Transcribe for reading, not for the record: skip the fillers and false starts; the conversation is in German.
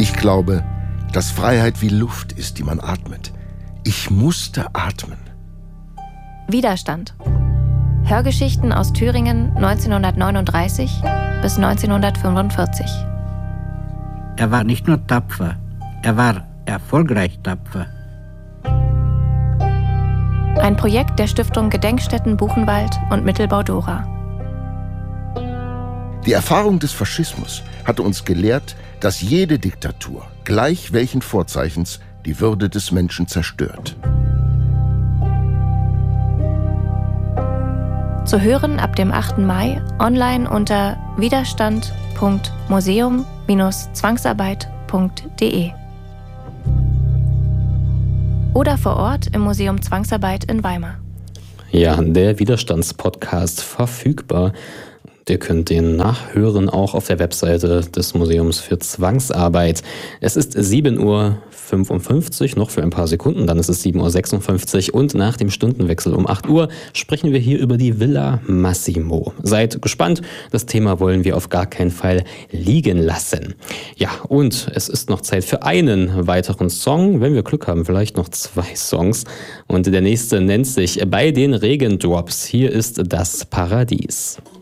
Ich glaube, dass Freiheit wie Luft ist, die man atmet. Ich musste atmen. Widerstand. Hörgeschichten aus Thüringen 1939 bis 1945. Er war nicht nur tapfer, er war erfolgreich tapfer. Ein Projekt der Stiftung Gedenkstätten Buchenwald und Mittelbau Dora. Die Erfahrung des Faschismus hatte uns gelehrt, dass jede Diktatur, gleich welchen Vorzeichens, die Würde des Menschen zerstört. Zu hören ab dem 8. Mai online unter widerstand.museum-zwangsarbeit.de oder vor Ort im Museum Zwangsarbeit in Weimar. Ja, der Widerstandspodcast verfügbar. Ihr könnt den nachhören, auch auf der Webseite des Museums für Zwangsarbeit. Es ist 7:55 Uhr, noch für ein paar Sekunden, dann ist es 7:56 Uhr und nach dem Stundenwechsel um 8 Uhr sprechen wir hier über die Villa Massimo. Seid gespannt, das Thema wollen wir auf gar keinen Fall liegen lassen. Ja, und es ist noch Zeit für einen weiteren Song, wenn wir Glück haben, vielleicht noch 2 Songs. Und der nächste nennt sich Bei den Regendrops. Hier ist das Paradies.